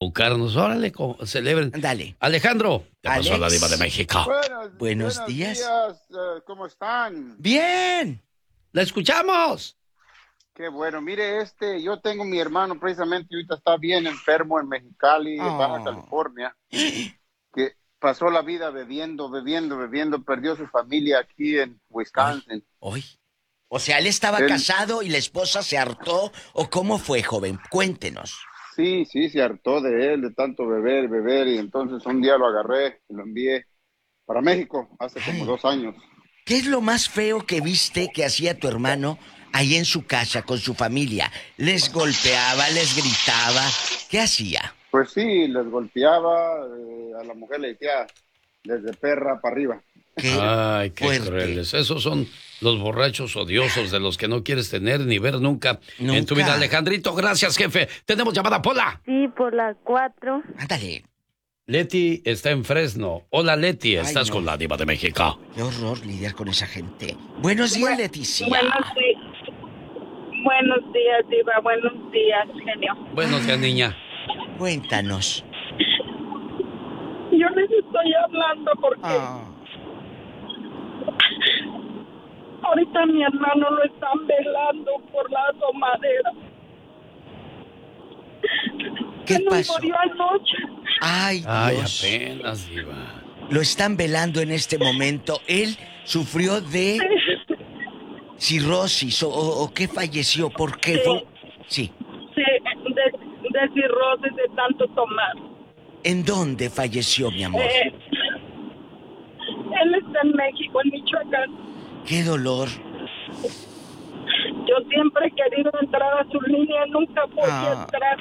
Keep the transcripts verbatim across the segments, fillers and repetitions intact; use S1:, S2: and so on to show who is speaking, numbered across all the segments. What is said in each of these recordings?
S1: empucarnos. Órale, celebren.
S2: Dale.
S1: Alejandro, ¿qué
S2: Alex.
S1: pasó, la diva de México?
S2: Buenos,
S3: buenos
S2: días.
S3: días. Uh, ¿Cómo están?
S2: Bien.
S1: ¡La escuchamos!
S3: Qué bueno. Mire, este, yo tengo mi hermano precisamente, ahorita está bien enfermo en Mexicali,
S2: Oh.
S3: en Baja California, que pasó la vida bebiendo, bebiendo, bebiendo, perdió su familia aquí en Wisconsin.
S2: Hoy. O sea, él estaba
S3: Él-
S2: casado y la esposa se hartó, ¿o cómo fue, joven? Cuéntenos.
S3: Sí, sí, se hartó de él, de tanto beber, beber, y entonces un día lo agarré y lo envié para México hace como
S2: Ay.
S3: dos años.
S2: ¿Qué es lo más feo que viste que hacía tu hermano ahí en su casa con su familia? ¿Les golpeaba, les gritaba? ¿Qué hacía?
S3: Pues sí, les golpeaba, eh, a la mujer le decía desde perra para arriba.
S2: ¿Qué
S1: Ay, qué
S2: fuerte.
S1: crueles. Esos son los borrachos odiosos de los que no quieres tener ni ver nunca,
S2: Nunca.
S1: en tu vida. Alejandrito, gracias, jefe. Tenemos llamada, Pola.
S4: Sí, por la cuatro.
S2: Ándale.
S1: Leti está en Fresno. Hola, Leti,
S2: Ay,
S1: estás
S2: no.
S1: con la diva de México.
S2: Qué horror lidiar con esa gente. Buenos días, Leticia.
S4: Buenos días. Buenos días, Diva. Buenos días, genio.
S1: Buenos días, niña.
S2: Cuéntanos.
S4: Yo les estoy hablando porque
S2: Ah.
S4: ahorita mi hermano lo están velando por la tomadera.
S2: ¿Qué
S4: Se nos
S2: pasó?
S4: murió anoche.
S2: Ay,
S1: Ay,
S2: Dios.
S1: apenas, diva.
S2: Lo están velando en este momento. Él sufrió de cirrosis o, o- o qué falleció. ¿Por qué?
S4: Sí.
S2: Fue- Sí.
S4: Sí, de, de cirrosis de tanto tomar.
S2: ¿En dónde falleció, mi amor?
S4: Eh, él está en México, en Michoacán.
S2: Qué dolor.
S4: Yo siempre he querido entrar a su línea, nunca podía
S2: Ah.
S4: entrar.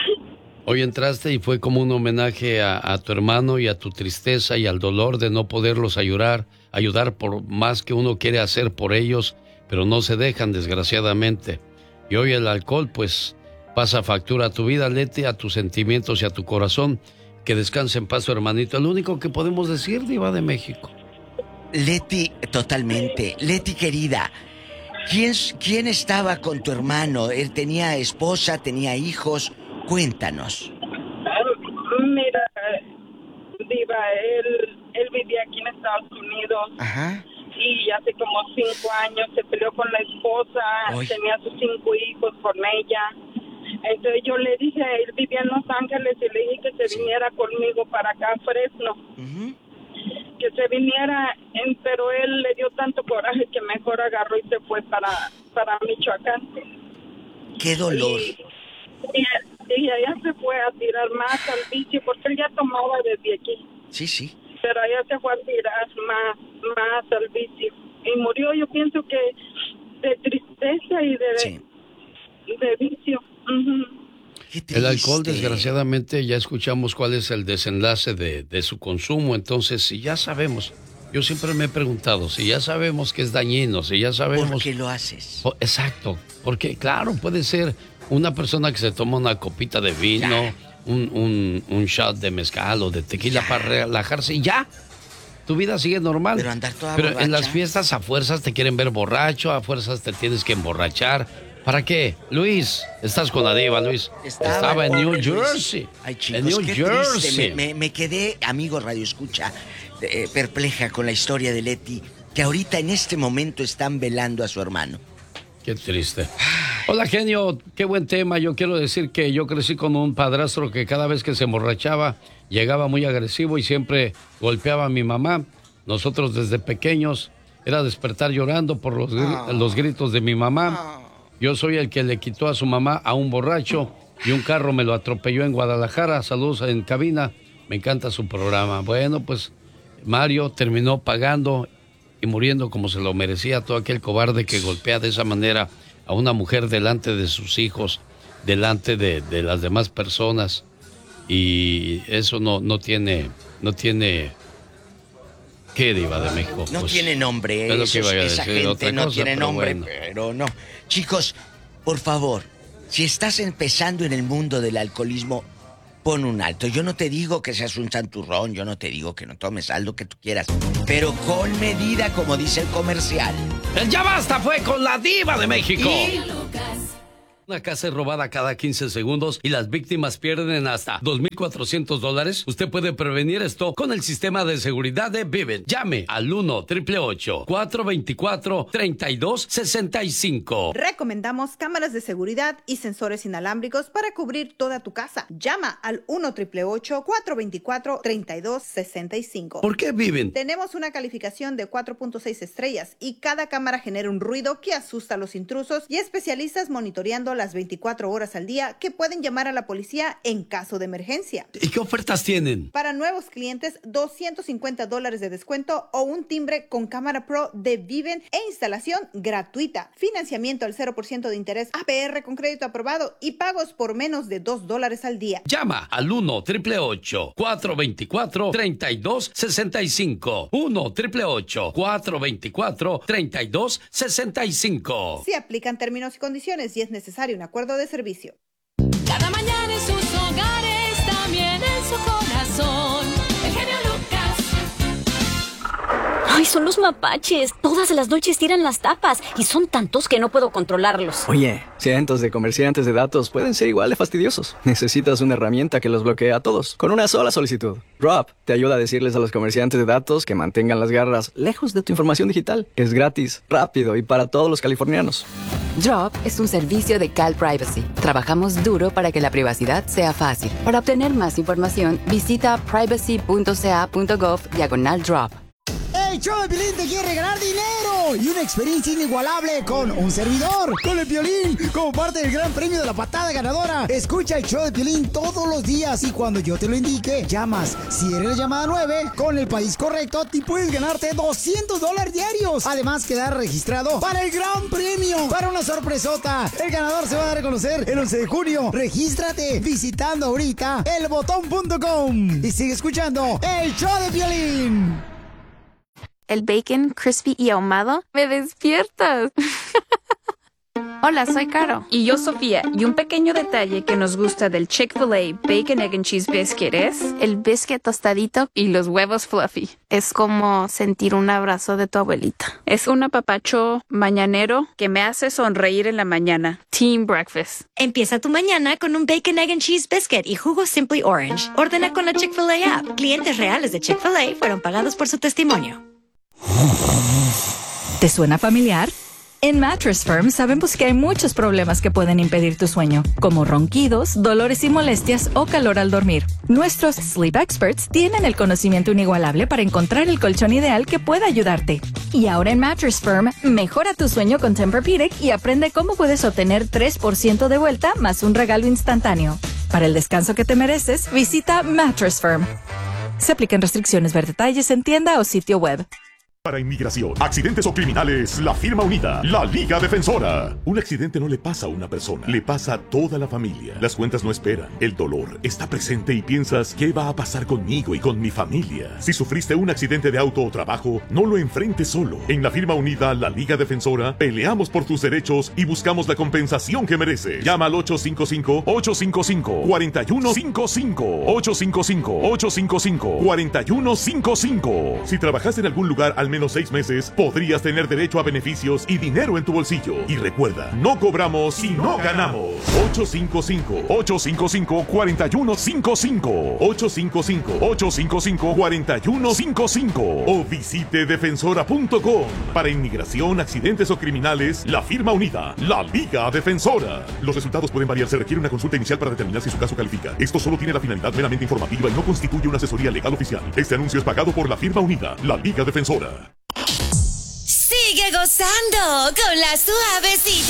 S1: Hoy entraste y fue como un homenaje a, a tu hermano y a tu tristeza y al dolor de no poderlos ayudar, ayudar por más que uno quiere hacer por ellos, pero no se dejan, desgraciadamente. Y hoy el alcohol, pues, pasa factura a tu vida, Leti, a tus sentimientos y a tu corazón. Que descanse en paz, tu hermanito. Es lo único que podemos decir, diva de México.
S2: Leti, totalmente. Leti, querida, ¿quién, ¿quién estaba con tu hermano? ¿Él tenía esposa, tenía hijos? Cuéntanos.
S4: Mira, Diva, él, él vivía aquí en Estados Unidos
S2: Ajá.
S4: y hace como cinco años se peleó con la esposa,
S2: Ay.
S4: tenía sus cinco hijos con ella. Entonces yo le dije, él vivía en Los Ángeles y le dije que se
S2: Sí.
S4: viniera conmigo para acá a Fresno,
S2: Ujú.
S4: que se viniera, en, pero él le dio tanto coraje que mejor agarró y se fue para, para Michoacán.
S2: Qué dolor.
S4: Y, y, y allá se fue a tirar más al vicio, porque él ya tomaba desde aquí,
S2: Sí, sí.
S4: pero allá se fue a tirar más, más al vicio. Y murió, yo pienso que de tristeza y de,
S2: Sí.
S4: de vicio. Ujú.
S2: Qué
S1: El alcohol,
S2: triste.
S1: desgraciadamente, ya escuchamos cuál es el desenlace de, de su consumo. Entonces, si ya sabemos, yo siempre me he preguntado, si ya sabemos que es dañino, si ya sabemos...
S2: ¿Por qué lo haces?
S1: Oh, exacto, porque claro, puede ser una persona que se toma una copita de vino, un, un, un shot de mezcal o de tequila
S2: Ya.
S1: para relajarse y ya. Tu vida sigue normal.
S2: Pero andar toda
S1: Pero en
S2: borracha.
S1: las fiestas a fuerzas te quieren ver borracho, a fuerzas te tienes que emborrachar. ¿Para qué? Luis, estás con la diva, Luis.
S2: Estaba,
S1: Estaba en
S2: pobre
S1: New
S2: Luis.
S1: Jersey.
S2: Ay, chicos,
S1: en New
S2: qué
S1: Jersey.
S2: triste. Me, me- me quedé, amigo Radio Escucha, eh, perpleja con la historia de Leti, que ahorita en este momento están velando a su hermano.
S1: Qué triste. Hola, genio. Qué buen tema. Yo quiero decir que yo crecí con un padrastro que cada vez que se emborrachaba llegaba muy agresivo y siempre golpeaba a mi mamá. Nosotros desde pequeños era despertar llorando por los, gri-
S2: Ah.
S1: los gritos de mi mamá. Yo soy el que le quitó a su mamá a un borracho y un carro me lo atropelló en Guadalajara. Saludos en cabina. Me encanta su programa. Bueno, pues Mario terminó pagando y muriendo como se lo merecía todo aquel cobarde que golpea de esa manera a una mujer delante de sus hijos, delante de, de las demás personas. Y eso no, no tiene, no tiene... ¿Qué, diva de México?
S2: No
S1: Pues,
S2: tiene nombre,
S1: es lo
S2: esos-
S1: que iba a
S2: esa
S1: decir,
S2: gente
S1: otra
S2: no
S1: cosa,
S2: tiene
S1: pero
S2: nombre,
S1: bueno.
S2: pero no. Chicos, por favor, si estás empezando en el mundo del alcoholismo, pon un alto. Yo no te digo que seas un santurrón, yo no te digo que no tomes algo que tú quieras, pero con medida, como dice el comercial.
S1: El Ya Basta fue con la diva de México.
S2: Y
S1: Una casa es robada cada quince segundos y las víctimas pierden hasta dos mil cuatrocientos dólares. Usted puede prevenir esto con el sistema de seguridad de Vivint. Llame al uno, ocho ocho ocho, cuatro dos cuatro, tres dos seis cinco.
S5: Recomendamos cámaras de seguridad y sensores inalámbricos para cubrir toda tu casa. Llama al uno, ocho ocho ocho, cuatro dos cuatro, tres dos seis cinco.
S1: ¿Por qué Vivint?
S5: Tenemos una calificación de cuatro punto seis estrellas y cada cámara genera un ruido que asusta a los intrusos y especialistas monitoreando las veinticuatro horas al día que pueden llamar a la policía en caso de emergencia.
S1: ¿Y qué ofertas tienen?
S5: Para nuevos clientes, doscientos cincuenta dólares de descuento o un timbre con cámara pro de Vivint e instalación gratuita. Financiamiento al cero por ciento de interés, A P R con crédito aprobado y pagos por menos de dos dólares al día.
S1: Llama al uno, ocho ocho ocho, cuatro dos cuatro, tres dos seis cinco. uno, ocho ocho ocho, cuatro dos cuatro, tres dos seis cinco.
S5: Se aplican términos y condiciones y es necesario un acuerdo de servicio.
S6: Cada mañana en sus hogares, también en su corazón. El genio Lucas.
S7: Ay, son los mapaches. Todas las noches tiran las tapas y son tantos que no puedo controlarlos.
S8: Oye, cientos de comerciantes de datos pueden ser igual de fastidiosos. Necesitas una herramienta que los bloquee a todos con una sola solicitud. Drop te ayuda a decirles a los comerciantes de datos que mantengan las garras lejos de tu información digital. Es gratis, rápido y para todos los californianos.
S9: Drop es un servicio de Cal Privacy. Trabajamos duro para que la privacidad sea fácil. Para obtener más información, visita privacy punto c a punto gov diagonal drop.
S10: El show de Piolín te quiere regalar dinero y una experiencia inigualable con un servidor, con el Piolín, como parte del gran premio de la patada ganadora. Escucha el show de Piolín todos los días y cuando yo te lo indique, llamas. Si eres la llamada nueve, con el país correcto, te puedes ganarte doscientos dólares diarios. Además, quedar registrado para el gran premio, para una sorpresota. El ganador se va a dar a conocer el once de junio. Regístrate visitando ahorita el botón punto com y sigue escuchando el show de Piolín.
S11: El bacon crispy y ahumado, me despiertas. Hola, soy Caro.
S12: Y yo, Sofía. Y un pequeño detalle que nos gusta del Chick-fil-A Bacon, Egg and Cheese Biscuit es...
S11: el biscuit tostadito
S12: y los huevos fluffy.
S11: Es como sentir un abrazo de tu abuelita.
S12: Es un apapacho mañanero que me hace sonreír en la mañana. Team Breakfast.
S13: Empieza tu mañana con un Bacon, Egg and Cheese Biscuit y jugo Simply Orange. Ordena con la Chick-fil-A app. Clientes reales de Chick-fil-A fueron pagados por su testimonio.
S14: ¿Te suena familiar? En Mattress Firm sabemos que hay muchos problemas que pueden impedir tu sueño, como ronquidos, dolores y molestias o calor al dormir. Nuestros Sleep Experts tienen el conocimiento inigualable para encontrar el colchón ideal que pueda ayudarte. Y ahora en Mattress Firm, mejora tu sueño con Tempur-Pedic y aprende cómo puedes obtener tres por ciento de vuelta más un regalo instantáneo. Para el descanso que te mereces, visita Mattress Firm. Se aplican restricciones, ver detalles en tienda o sitio web.
S15: Para inmigración, accidentes o criminales, la firma unida, la Liga Defensora. Un accidente no le pasa a una persona, le pasa a toda la familia. Las cuentas no esperan, el dolor está presente y piensas, ¿qué va a pasar conmigo y con mi familia? Si sufriste un accidente de auto o trabajo, no lo enfrentes solo. En la firma unida, la Liga Defensora, peleamos por tus derechos y buscamos la compensación que mereces. Llama al ocho cinco cinco, ocho cinco cinco, cuatro uno cinco cinco, ocho cinco cinco, ocho cinco cinco, cuatro uno cinco cinco. Si trabajaste en algún lugar al menos seis meses, podrías tener derecho a beneficios y dinero en tu bolsillo. Y recuerda, no cobramos si no ganamos. ocho cinco cinco, ocho cinco cinco, cuatro uno cinco cinco, ocho cinco cinco, ocho cinco cinco, cuatro uno cinco cinco o visite defensora punto com. Para inmigración, accidentes o criminales, la firma unida, la Liga Defensora. Los resultados pueden variar, se requiere una consulta inicial para determinar si su caso califica. Esto solo tiene la finalidad meramente informativa y no constituye una asesoría legal oficial. Este anuncio es pagado por la firma unida, la Liga Defensora.
S13: Sigue gozando con la suavecita.